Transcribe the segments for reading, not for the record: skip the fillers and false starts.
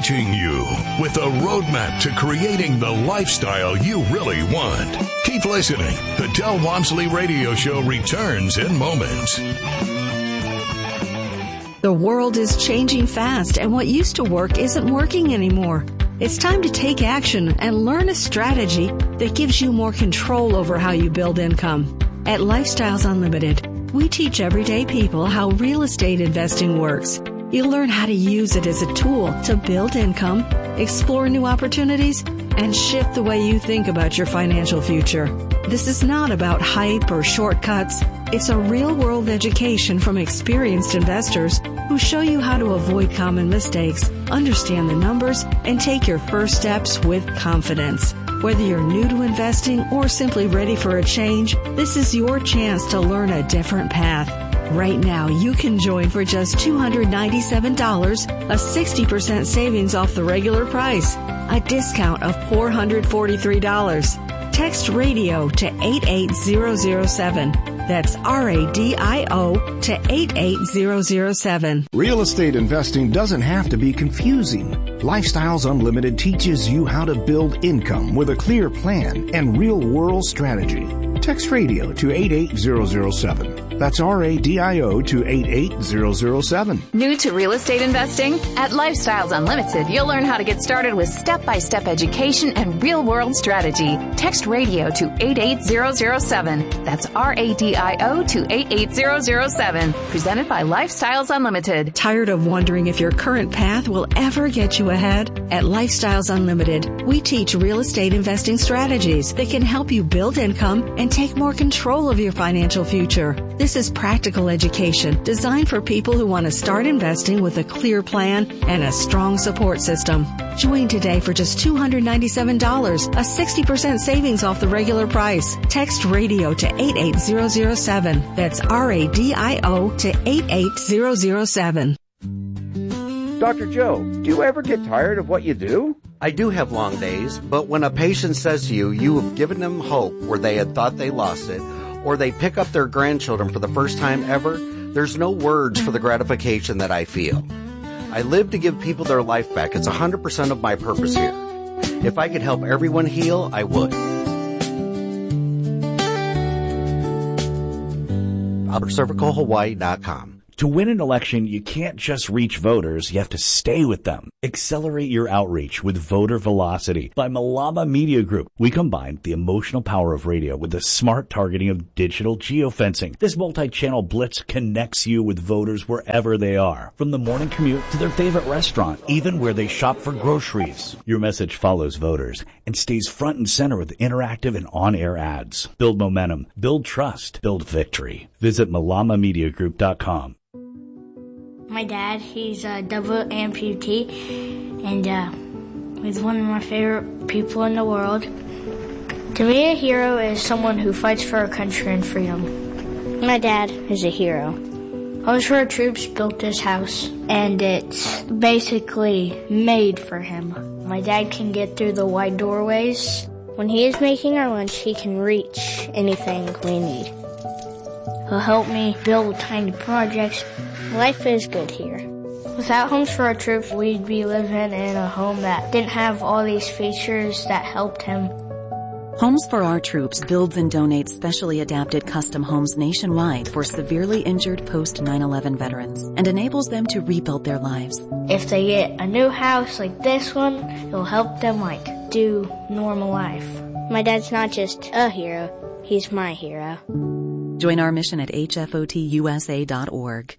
teaching you with a roadmap to creating the lifestyle you really want. Keep listening. The Del Walmsley Radio Show returns in moments. The world is changing fast, and what used to work isn't working anymore. It's time to take action and learn a strategy that gives you more control over how you build income. At Lifestyles Unlimited, we teach everyday people how real estate investing works. You'll learn how to use it as a tool to build income, explore new opportunities, and shift the way you think about your financial future. This is not about hype or shortcuts. It's a real-world education from experienced investors who show you how to avoid common mistakes, understand the numbers, and take your first steps with confidence. Whether you're new to investing or simply ready for a change, this is your chance to learn a different path. Right now, you can join for just $297, a 60% savings off the regular price, a discount of $443. Text radio to 88007. That's RADIO to 88007. Real estate investing doesn't have to be confusing. Lifestyles Unlimited teaches you how to build income with a clear plan and real-world strategy. Text radio to 88007. That's RADIO to 88007. New to real estate investing? At Lifestyles Unlimited, you'll learn how to get started with step-by-step education and real-world strategy. Text radio to 88007. That's RADIO to 88007. Presented by Lifestyles Unlimited. Tired of wondering if your current path will ever get you ahead? At Lifestyles Unlimited, we teach real estate investing strategies that can help you build income and take more control of your financial future. This is practical education designed for people who want to start investing with a clear plan and a strong support system. Join today for just $297, a 60% savings off the regular price. Text radio to 88007. That's RADIO to 88007. Dr. Joe, do you ever get tired of what you do? I do have long days, but when a patient says to you, you have given them hope where they had thought they lost it, or they pick up their grandchildren for the first time ever, there's no words for the gratification that I feel. I live to give people their life back. It's 100% of my purpose here. If I could help everyone heal, I would. CervicalHawaii.com. To win an election, you can't just reach voters, you have to stay with them. Accelerate your outreach with Voter Velocity by Malama Media Group. We combine the emotional power of radio with the smart targeting of digital geofencing. This multi-channel blitz connects you with voters wherever they are, from the morning commute to their favorite restaurant, even where they shop for groceries. Your message follows voters and stays front and center with interactive and on-air ads. Build momentum, build trust, build victory. Visit MalamaMediaGroup.com. My dad, he's a double amputee, and he's one of my favorite people in the world. To me, a hero is someone who fights for our country and freedom. My dad is a hero. Homes for Our Troops built this house, and it's basically made for him. My dad can get through the wide doorways. When he is making our lunch, he can reach anything we need. He'll help me build tiny projects. Life is good here. Without Homes for Our Troops, we'd be living in a home that didn't have all these features that helped him. Homes for Our Troops builds and donates specially adapted custom homes nationwide for severely injured post-9/11 veterans and enables them to rebuild their lives. If they get a new house like this one, it'll help them do normal life. My dad's not just a hero, he's my hero. Join our mission at hfotusa.org.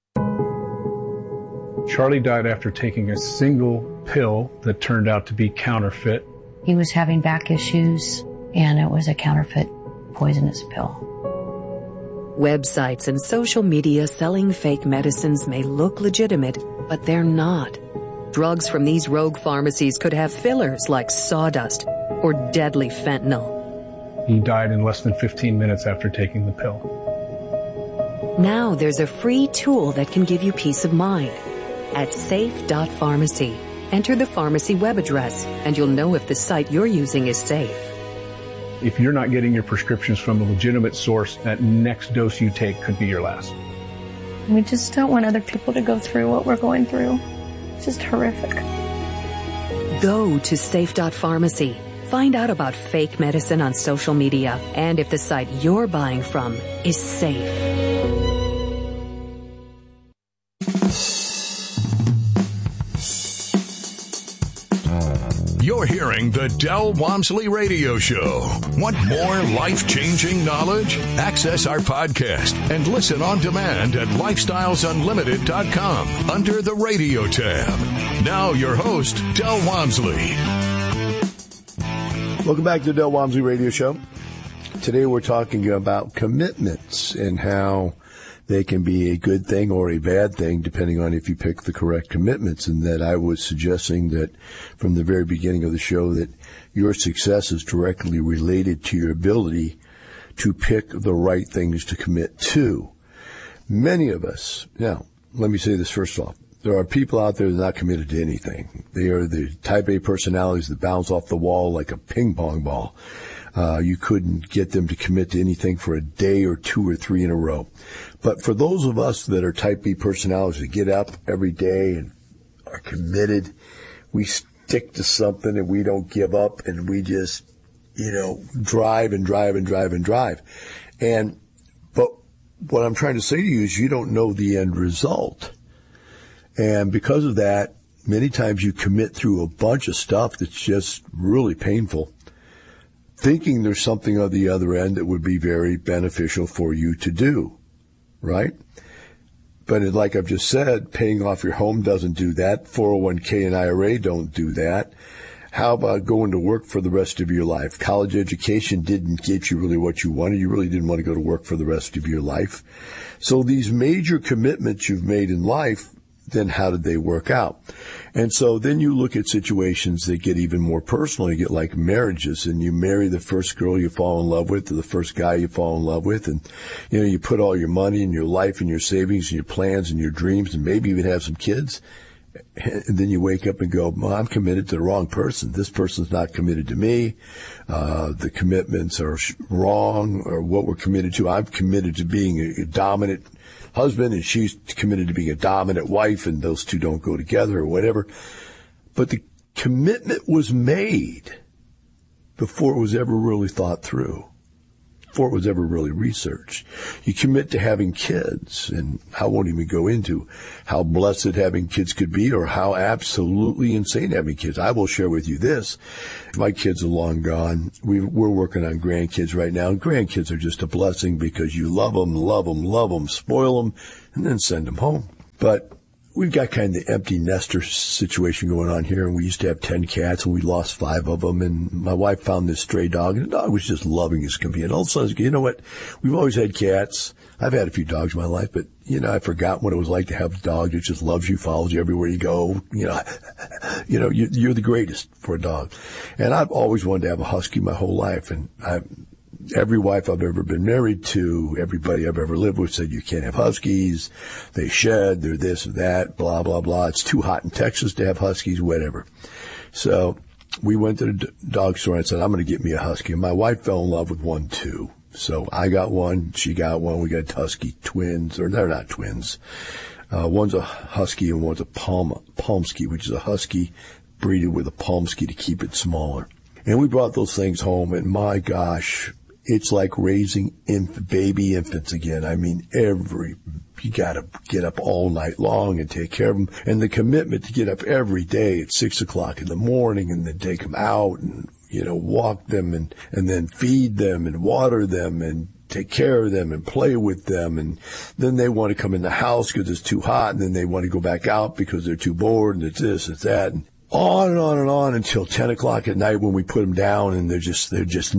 Charlie died after taking a single pill that turned out to be counterfeit. He was having back issues, and it was a counterfeit poisonous pill. Websites and social media selling fake medicines may look legitimate, but they're not. Drugs from these rogue pharmacies could have fillers like sawdust or deadly fentanyl. He died in less than 15 minutes after taking the pill. Now there's a free tool that can give you peace of mind. At safe.pharmacy, enter the pharmacy web address, and you'll know if the site you're using is safe. If you're not getting your prescriptions from a legitimate source, that next dose you take could be your last. We just don't want other people to go through what we're going through. It's just horrific. Go to safe.pharmacy. Find out about fake medicine on social media and if the site you're buying from is safe. You're hearing the Del Walmsley Radio Show. Want more life-changing knowledge? Access our podcast and listen on demand at lifestylesunlimited.com under the radio tab. Now your host, Del Walmsley. Welcome back to the Del Walmsley Radio Show. Today we're talking about commitments and how they can be a good thing or a bad thing depending on if you pick the correct commitments, and that I was suggesting that from the very beginning of the show that your success is directly related to your ability to pick the right things to commit to. Many of us, now let me say this first off, there are people out there that are not committed to anything. They are the type A personalities that bounce off the wall like a ping pong ball. You couldn't get them to commit to anything for a day or two or three in a row. But for those of us that are type B personalities that get up every day and are committed, we stick to something and we don't give up and we just, drive and drive and drive and drive. But what I'm trying to say to you is you don't know the end result. And because of that, many times you commit through a bunch of stuff that's just really painful, thinking there's something on the other end that would be very beneficial for you to do, right? But like I've just said, paying off your home doesn't do that. 401k and IRA don't do that. How about going to work for the rest of your life? College education didn't get you really what you wanted. You really didn't want to go to work for the rest of your life. So these major commitments you've made in life, then how did they work out? And so then you look at situations that get even more personal. You get like marriages, and you marry the first girl you fall in love with or the first guy you fall in love with, and you put all your money and your life and your savings and your plans and your dreams and maybe even have some kids. And then you wake up and go, well, I'm committed to the wrong person. This person's not committed to me. The commitments are wrong, or what we're committed to. I'm committed to being a dominant husband, and she's committed to being a dominant wife, and those two don't go together or whatever. But the commitment was made before it was ever really thought through, before it was ever really researched. You commit to having kids, and I won't even go into how blessed having kids could be or how absolutely insane having kids. I will share with you this. My kids are long gone. We're working on grandkids right now. Grandkids are just a blessing because you love them, spoil them, and then send them home. But we've got kind of the empty nester situation going on here, and we used to have 10 cats, and we lost 5 of them, and my wife found this stray dog, and the dog was just loving as can be. And all of a sudden, you know what? We've always had cats. I've had a few dogs in my life, but, I forgot what it was like to have a dog that just loves you, follows you everywhere you go. You're the greatest for a dog. And I've always wanted to have a husky my whole life, and every wife I've ever been married to, everybody I've ever lived with said, you can't have huskies. They shed, they're this or that, blah, blah, blah. It's too hot in Texas to have huskies, whatever. So we went to the dog store and said, I'm going to get me a husky. And my wife fell in love with one too. So I got one, she got one. We got husky twins, or they're not twins. One's a husky and one's a Pomsky, which is a husky breeded with a Pomsky to keep it smaller. And we brought those things home, and my gosh, it's like raising baby infants again. I mean, you gotta get up all night long and take care of them. And the commitment to get up every day at 6:00 in the morning and then take them out and, walk them and then feed them and water them and take care of them and play with them. And then they want to come in the house because it's too hot, and then they want to go back out because they're too bored, and it's this, it's that. And on and on and on until 10:00 at night when we put them down, and they're just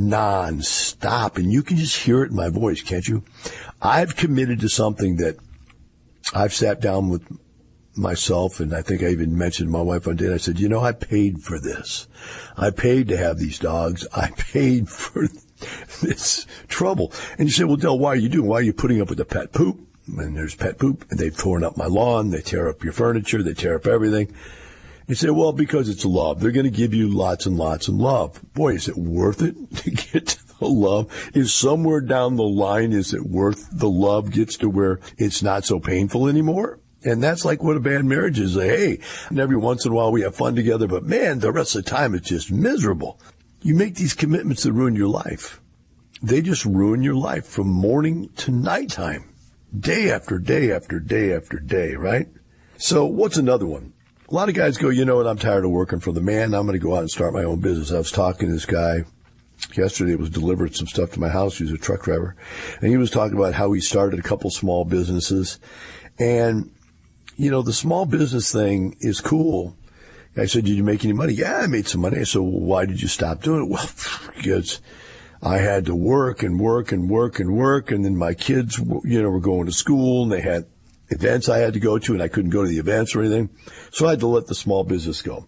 non-stop. And you can just hear it in my voice, can't you? I've committed to something that I've sat down with myself, and I think I even mentioned to my wife one day, and I said, I paid for this. I paid to have these dogs. I paid for this trouble. And you say, well, Del, why are you putting up with the pet poop? And there's pet poop, and they've torn up my lawn. They tear up your furniture. They tear up everything. You say, well, because it's love. They're going to give you lots and lots of love. Boy, is it worth it to get to the love? Is somewhere down the line, is it worth the love gets to where it's not so painful anymore? And that's like what a bad marriage is. Hey, and every once in a while we have fun together, but man, the rest of the time it's just miserable. You make these commitments that ruin your life. They just ruin your life from morning to nighttime, day after day after day after day, right? So what's another one? A lot of guys go, you know what, I'm tired of working for the man. I'm going to go out and start my own business. I was talking to this guy yesterday, was delivering some stuff to my house. He was a truck driver. And he was talking about how he started a couple small businesses. And, you know, the small business thing is cool. I said, did you make any money? Yeah, I made some money. I said, well, why did you stop doing it? Well, because I had to work and work and work and work. And then my kids, you know, were going to school and they had events I had to go to and I couldn't go to the events or anything. So I had to let the small business go.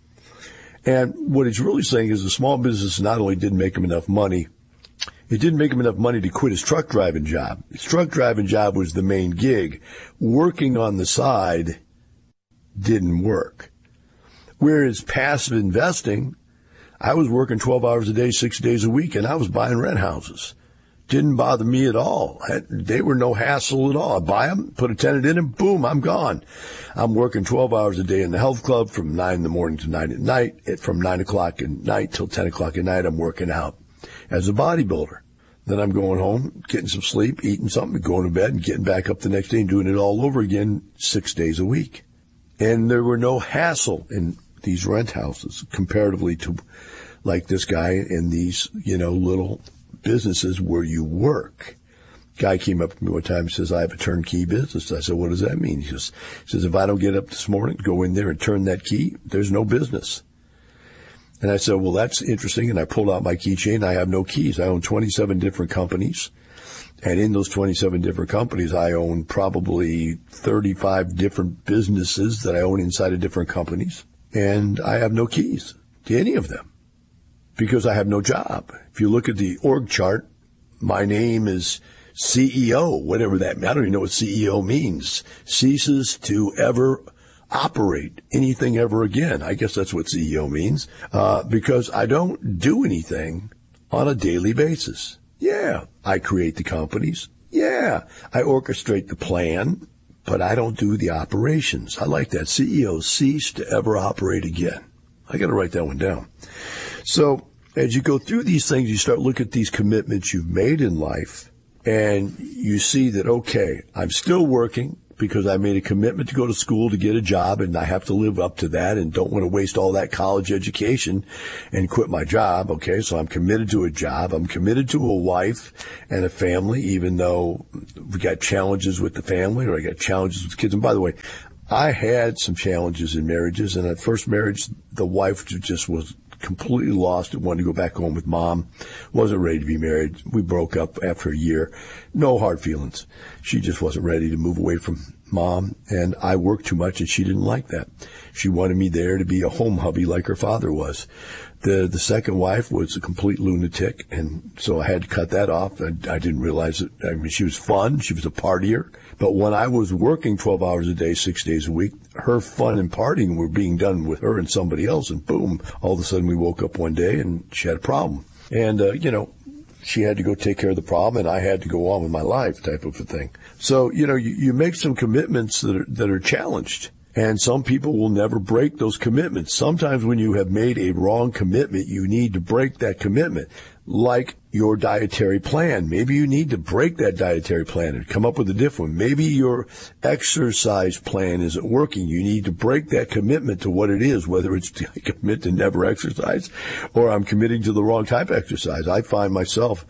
And what he's really saying is the small business not only didn't make him enough money, it didn't make him enough money to quit his truck driving job. His truck driving job was the main gig. Working on the side didn't work. Whereas passive investing, I was working 12 hours a day, 6 days a week, and I was buying rent houses. Didn't bother me at all. They were no hassle at all. I buy them, put a tenant in them, boom, I'm gone. I'm working 12 hours a day in the health club from 9 in the morning to 9 at night. From 9 o'clock at night till 10 o'clock at night, I'm working out as a bodybuilder. Then I'm going home, getting some sleep, eating something, going to bed, and getting back up the next day and doing it all over again 6 days a week. And there were no hassle in these rent houses comparatively to like this guy in these, you know, little businesses where you work. Guy came up to me one time and says, I have a turnkey business. I said, what does that mean? He says, if I don't get up this morning, go in there and turn that key, there's no business. And I said, well, that's interesting. And I pulled out my keychain. I have no keys. I own 27 different companies. And in those 27 different companies, I own probably 35 different businesses that I own inside of different companies. And I have no keys to any of them because I have no job. If you look at the org chart, my name is CEO, whatever that means. I don't even know what CEO means. Ceases to ever operate anything ever again. I guess that's what CEO means, because I don't do anything on a daily basis. Yeah, I create the companies. Yeah, I orchestrate the plan, but I don't do the operations. I like that. CEO cease to ever operate again. I got to write that one down. So as you go through these things, you start looking at these commitments you've made in life, and you see that, okay, I'm still working because I made a commitment to go to school to get a job, and I have to live up to that and don't want to waste all that college education and quit my job. Okay, so I'm committed to a job. I'm committed to a wife and a family, even though we got challenges with the family or I got challenges with kids. And by the way, I had some challenges in marriages, and at first marriage, the wife just was completely lost and wanted to go back home with mom. Wasn't ready to be married. We broke up after a year. No hard feelings. She just wasn't ready to move away from mom, and I worked too much, and she didn't like that. She wanted me there to be a home hubby like her father was. The second wife was a complete lunatic, and so I had to cut that off. I didn't realize it. I mean, she was fun. She was a partier. But when I was working 12 hours a day, 6 days a week, her fun and partying were being done with her and somebody else. And boom, all of a sudden we woke up one day and she had a problem. And, she had to go take care of the problem and I had to go on with my life type of a thing. So, you make some commitments that are challenged. And some people will never break those commitments. Sometimes when you have made a wrong commitment, you need to break that commitment. Like your dietary plan. Maybe you need to break that dietary plan and come up with a different one. Maybe your exercise plan isn't working. You need to break that commitment to what it is, whether it's to commit to never exercise or I'm committing to the wrong type of exercise. I find myself,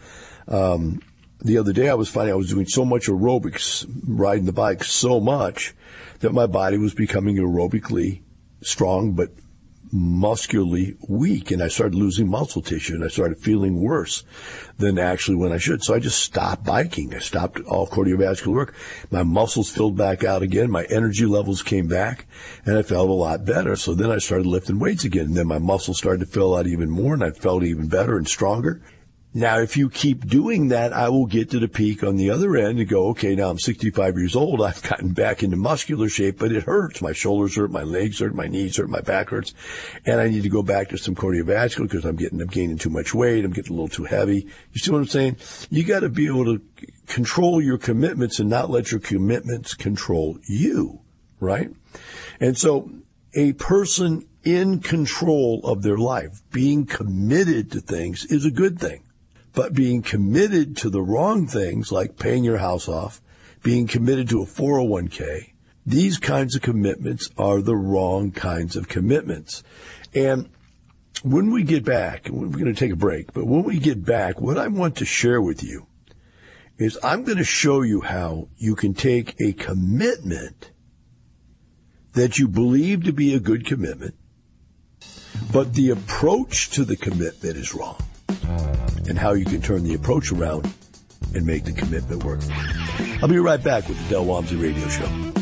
the other day I was finding I was doing so much aerobics, riding the bike so much that my body was becoming aerobically strong, but muscularly weak, and I started losing muscle tissue, and I started feeling worse than actually when I should. So I just stopped biking. I stopped all cardiovascular work. My muscles filled back out again. My energy levels came back, and I felt a lot better. So then I started lifting weights again, and then my muscles started to fill out even more, and I felt even better and stronger. Now, if you keep doing that, I will get to the peak on the other end and go, okay, now I'm 65 years old. I've gotten back into muscular shape, but it hurts. My shoulders hurt, my legs hurt, my knees hurt, my back hurts. And I need to go back to some cardiovascular because I'm gaining too much weight. I'm getting a little too heavy. You see what I'm saying? You got to be able to control your commitments and not let your commitments control you. right? And so a person in control of their life, being committed to things is a good thing. But being committed to the wrong things, like paying your house off, being committed to a 401k, these kinds of commitments are the wrong kinds of commitments. And when we get back, we're going to take a break, but when we get back, what I want to share with you is I'm going to show you how you can take a commitment that you believe to be a good commitment, but the approach to the commitment is wrong, and how you can turn the approach around and make the commitment work. I'll be right back with the Del Walmsley Radio Show.